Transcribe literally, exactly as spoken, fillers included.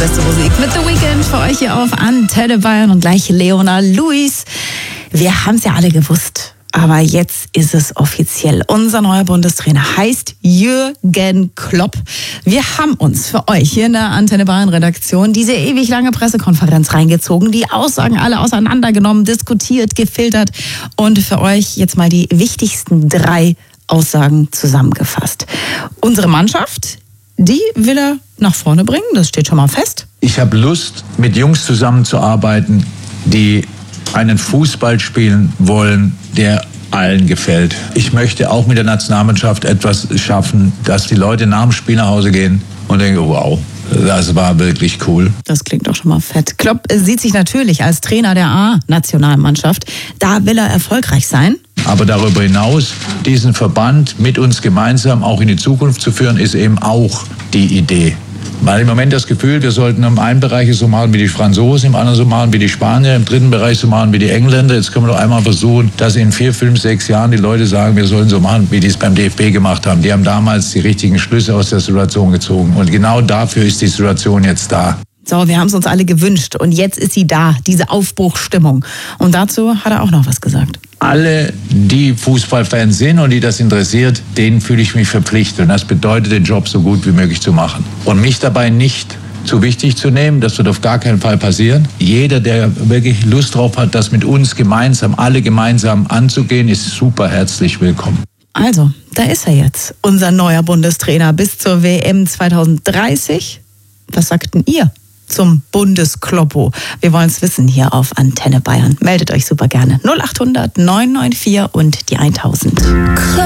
beste Musik mit The Weeknd für euch hier auf Antenne Bayern und gleich Leona Lewis. Wir haben es ja alle gewusst, aber jetzt ist es offiziell. Unser neuer Bundestrainer heißt Jürgen Klopp. Wir haben uns für euch hier in der Antenne Bayern Redaktion diese ewig lange Pressekonferenz reingezogen, die Aussagen alle auseinandergenommen, diskutiert, gefiltert und für euch jetzt mal die wichtigsten drei Aussagen zusammengefasst. Unsere Mannschaft, die will er nach vorne bringen, das steht schon mal fest. Ich habe Lust, mit Jungs zusammenzuarbeiten, die einen Fußball spielen wollen, der allen gefällt. Ich möchte auch mit der Nationalmannschaft etwas schaffen, dass die Leute nach dem Spiel nach Hause gehen und denken, wow, das war wirklich cool. Das klingt doch schon mal fett. Klopp sieht sich natürlich als Trainer der A-Nationalmannschaft. Da will er erfolgreich sein. Aber darüber hinaus, diesen Verband mit uns gemeinsam auch in die Zukunft zu führen, ist eben auch die Idee. Weil im Moment das Gefühl, wir sollten im einen Bereich so machen wie die Franzosen, im anderen so machen wie die Spanier, im dritten Bereich so machen wie die Engländer. Jetzt können wir doch einmal versuchen, dass in vier, fünf, sechs Jahren die Leute sagen, wir sollen so machen, wie die es beim D F B gemacht haben. Die haben damals die richtigen Schlüsse aus der Situation gezogen. Und genau dafür ist die Situation jetzt da. So, wir haben es uns alle gewünscht und jetzt ist sie da, diese Aufbruchsstimmung. Und dazu hat er auch noch was gesagt. Alle, die Fußballfans sind und die das interessiert, denen fühle ich mich verpflichtet. Und das bedeutet, den Job so gut wie möglich zu machen. Und mich dabei nicht zu wichtig zu nehmen, das wird auf gar keinen Fall passieren. Jeder, der wirklich Lust drauf hat, das mit uns gemeinsam, alle gemeinsam anzugehen, ist super herzlich willkommen. Also, da ist er jetzt, unser neuer Bundestrainer bis zur W M zwanzig dreißig. Was sagten ihr zum Bundeskloppo? Wir wollen es wissen hier auf Antenne Bayern. Meldet euch super gerne. null acht hundert neun neun vier und die tausend.